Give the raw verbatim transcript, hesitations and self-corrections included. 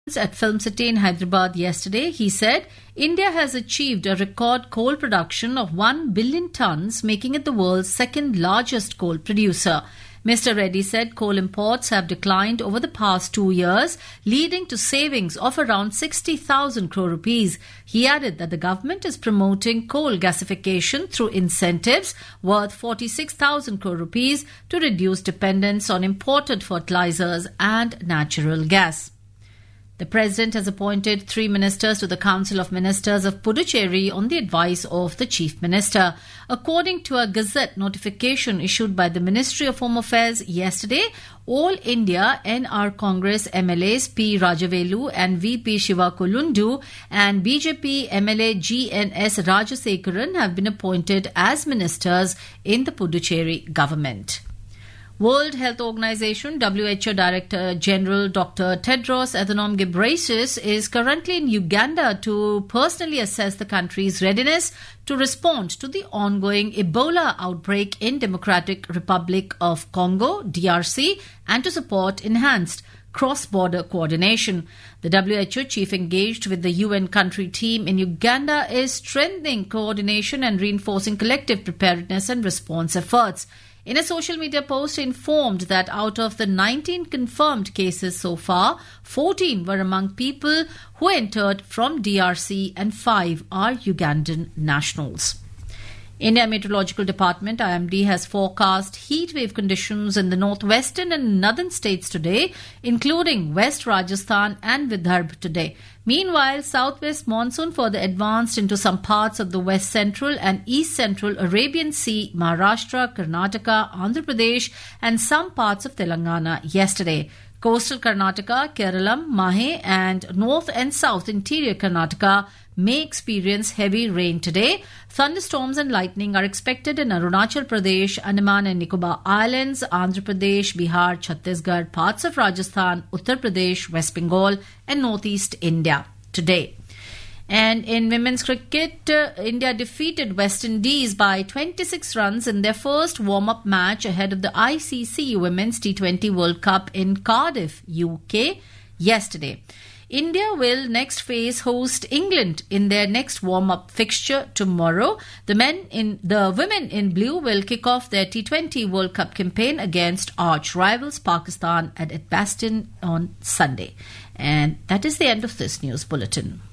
At Film City in Hyderabad yesterday, he said India has achieved a record coal production of one billion tons, making it the world's second largest coal producer. Mister Reddy said coal imports have declined over the past two years, leading to savings of around sixty thousand crore rupees. He added that the government is promoting coal gasification through incentives worth forty-six thousand crore rupees to reduce dependence on imported fertilizers and natural gas. The President has appointed three ministers to the Council of Ministers of Puducherry on the advice of the Chief Minister. According to a Gazette notification issued by the Ministry of Home Affairs yesterday, All India N R Congress M L As P. Rajavelu and V P Shivakulundu and B J P M L A G N S Rajasekaran have been appointed as ministers in the Puducherry government. World Health Organization W H O Director General Doctor Tedros Adhanom Ghebreyesus is currently in Uganda to personally assess the country's readiness to respond to the ongoing Ebola outbreak in Democratic Republic of Congo, D R C, and to support enhanced cross-border coordination. The W H O chief engaged with the U N country team in Uganda is strengthening coordination and reinforcing collective preparedness and response efforts. In a social media post, he informed that out of the nineteen confirmed cases so far, fourteen were among people who entered from D R C and five are Ugandan nationals. India Meteorological Department I M D has forecast heat wave conditions in the northwestern and northern states today, including West Rajasthan and Vidarbha today. Meanwhile, southwest monsoon further advanced into some parts of the west central and east central Arabian Sea, Maharashtra, Karnataka, Andhra Pradesh, and some parts of Telangana yesterday. Coastal Karnataka, Kerala, Mahe, and north and south interior Karnataka may experience heavy rain today. Thunderstorms and lightning are expected in Arunachal Pradesh, Andaman and Nicobar Islands, Andhra Pradesh, Bihar, Chhattisgarh, parts of Rajasthan, Uttar Pradesh, West Bengal, and northeast India today. And in women's cricket, uh, India defeated West Indies by twenty-six runs in their first warm-up match ahead of the I C C Women's T twenty World Cup in Cardiff, U K, yesterday. India will next face host England in their next warm-up fixture tomorrow. The men in the women in blue will kick off their T twenty World Cup campaign against arch rivals Pakistan at Edgbaston on Sunday. And that is the end of this news bulletin.